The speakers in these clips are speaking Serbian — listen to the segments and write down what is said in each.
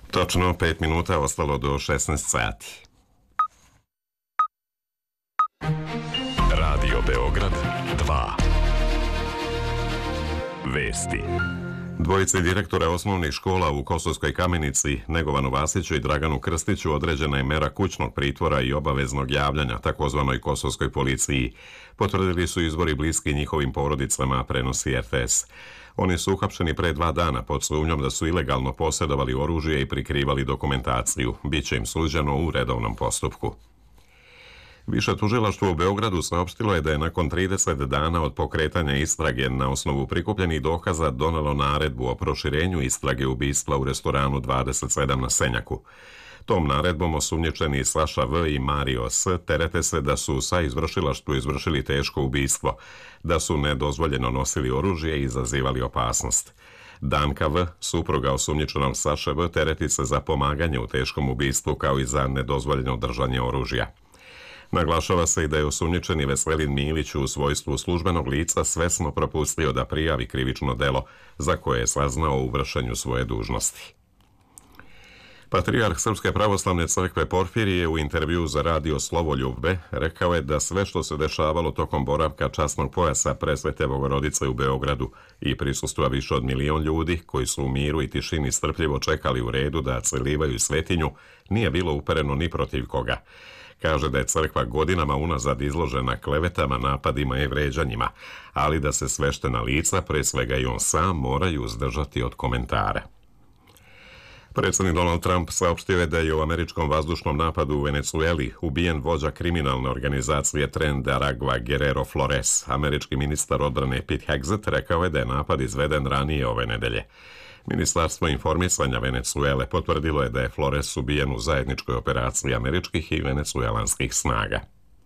Točno 5 minuta ostalo do 16 sati. Radio Beograd 2. Vesti. Dvojici direktora osnovnih škola u Kosovskoj Kamenici, Negovanu Vasiću i Draganu Krstiću, određena je mera kućnog pritvora i obaveznog javljanja takozvanoj kosovskoj policiji. Potvrdili su izvori bliski njihovim porodicama, prenosi RTS. Oni su uhapšeni pre 2 dana pod sumnjom da su ilegalno posjedovali oružje i prikrivali dokumentaciju. Biće im suđeno u redovnom postupku. Više tužilaštvo u Beogradu saopštilo je da je nakon 30 dana od pokretanja istrage na osnovu prikupljenih dokaza donelo naredbu o proširenju istrage ubistva u restoranu 27 na Senjaku. Tom naredbom osumnjičeni Saša V. i Mario S. terete se da su sa izvršilaštvu izvršili teško ubistvo, da su nedozvoljeno nosili oružje i izazivali opasnost. Danka V., supruga osumnjičenom Saše V., tereti se za pomaganje u teškom ubistvu kao i za nedozvoljeno držanje oružja. Naglašava se i da je osumnjičeni Veselin Milić u svojstvu službenog lica svesno propustio da prijavi krivično delo za koje je saznao u vršenju svoje dužnosti. Patrijarh Srpske pravoslavne crkve Porfirije u intervju za radio Slovoljub rekao je da sve što se dešavalo tokom boravka časnog pojasa Presvete Bogorodice u Beogradu i prisustva više od 1 milion ljudi koji su u miru i tišini strpljivo čekali u redu da celivaju svetinju nije bilo upereno ni protiv koga. Kaže da je crkva godinama unazad izložena klevetama, napadima i vređanjima, ali da se sveštena lica, pre svega i on sam, moraju uzdržati od komentara. Predsjednik Donald Trump saopštio je da je u američkom vazdušnom napadu u Venecueli ubijen vođa kriminalne organizacije Tren de Aragua Guerrero Flores. Američki ministar odbrane Pete Hegseth rekao je da je napad izveden ranije ove nedelje. Ministarstvo informisanja Venecuele potvrdilo je da je Flores ubijen u zajedničkoj operaciji američkih i venecuelanskih snaga.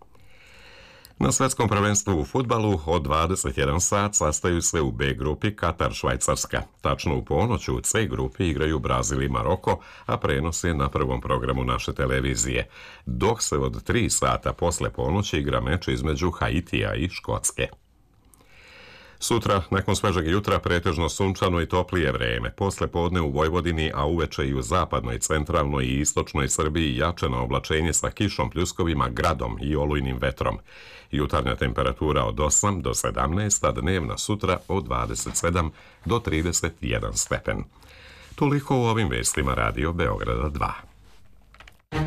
Na svetskom prvenstvu u fudbalu od 21 sat sastaju se u B grupi Katar, Švajcarska. Tačno u ponoć u C grupi igraju Brazil i Maroko, a prenos je na prvom programu naše televizije. Dok se od 3 sata posle ponoći igra meč između Haitija i Škotske. Sutra, nakon svežeg jutra, pretežno sunčano i toplije vreme. Posle podne u Vojvodini, a uveče i u zapadnoj, centralnoj i istočnoj Srbiji jačeno oblačenje sa kišom, pljuskovima, gradom i olujnim vetrom. Jutarnja temperatura od 8 do 17, a dnevna sutra od 27 do 31 stepen. Toliko u ovim vestima Radio Beograda 2.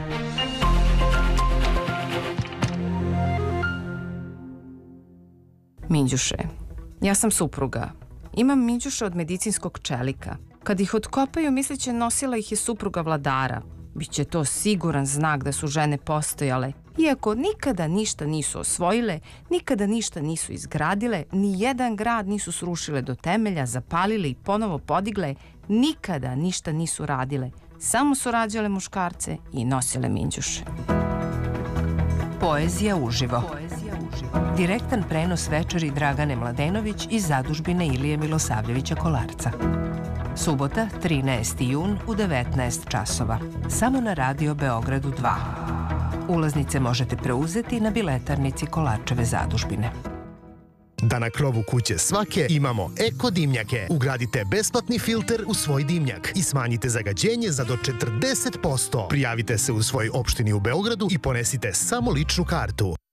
Minđuše. Ja sam supruga. Imam minđuše od medicinskog čelika. Kad ih otkopaju, misleće nosila ih je supruga vladara. Biće to siguran znak da su žene postojale. Iako nikada ništa nisu osvojile, nikada ništa nisu izgradile, ni jedan grad nisu srušile do temelja, zapalile i ponovo podigle, nikada ništa nisu radile. Samo su rađale muškarce i nosile minđuše. Poezija uživo. Direktan prenos večeri Dragane Mladenović iz zadužbine Ilije Milosavljevića Kolarca. Subota, 13. jun u 19 časova. Samo na Radio Beogradu 2. Ulaznice možete preuzeti na biletarnici Kolarčeve zadužbine. Da na krovu kuće svake imamo eko dimnjake. Ugradite besplatni filter u svoj dimnjak i smanjite zagađenje za do 40%. Prijavite se u svojoj opštini u Beogradu i ponesite samo ličnu kartu.